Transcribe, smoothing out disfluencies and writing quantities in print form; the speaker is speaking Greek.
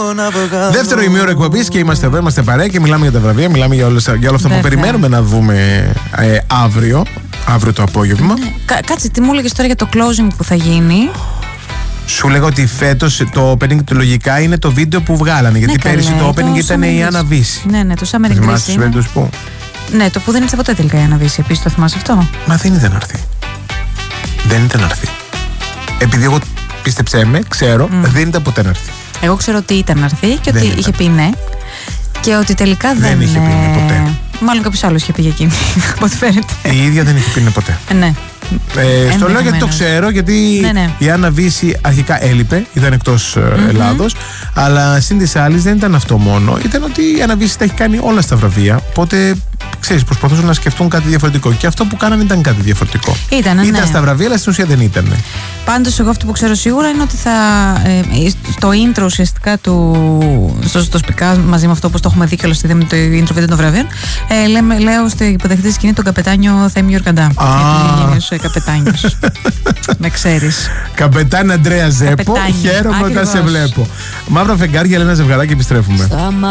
Δεύτερο ημίωρο εκπομπής και είμαστε εδώ, είμαστε παρέα και μιλάμε για τα βραβεία, μιλάμε για όλα αυτά που περιμένουμε να δούμε αύριο το απόγευμα. Κάτσε, τι μου έλεγες τώρα για το closing που θα γίνει? Σου λέγα ότι φέτος το opening λογικά είναι το βίντεο που βγάλανε. Γιατί πέρυσι το opening ήταν η Άννα Βύση. Ναι, το Summer in Greece. Ναι, το που δεν ήρθε ποτέ τελικά η Άννα Βύση. Επίσης το θυμάσαι αυτό? Μα δεν ήταν να έρθει. Δεν ήταν να έρθει. Επειδή εγώ πίστεψέ με, ξέρω, δεν ήταν ποτέ να έρθει. Εγώ ξέρω ότι ήταν να έρθει και ότι είχε πει ναι. Και ότι τελικά δεν είχε πει ναι ποτέ. Μάλλον κάποιος άλλος είχε πει για εκείνη. Από ό,τι φαίνεται. Η ίδια δεν είχε πει ναι ποτέ. Ναι. Στο λέω γιατί το ξέρω, γιατί η Άννα Βύση αρχικά έλειπε, ήταν εκτός Ελλάδος, αλλά συν της άλλης δεν ήταν αυτό μόνο. Ήταν ότι η Άννα Βύση τα έχει κάνει όλα στα βραβεία. Οπότε ξέρεις, προσπαθούσαν να σκεφτούν κάτι διαφορετικό. Και αυτό που κάνανε ήταν κάτι διαφορετικό. Ήταν στα βραβεία, αλλά στην ουσία δεν ήταν. Πάντως, εγώ αυτό που ξέρω σίγουρα είναι ότι θα. Στο intro ουσιαστικά στο σπικά, μαζί με αυτό που το έχουμε δει και όλα στη το intro βίντεο των βραβείων, λέω στο υποδεχτή σκηνή τον καπετάνιο Θέμη Γιορκαντά. Γιατί καπετάνιος. Με ξέρεις. Καπετάν Αντρέα Ζέπο, χαίρομαι όταν σε βλέπω. Μαύρα φεγγάρια, Ελένα Ζευγαράκη, επιστρέφουμε.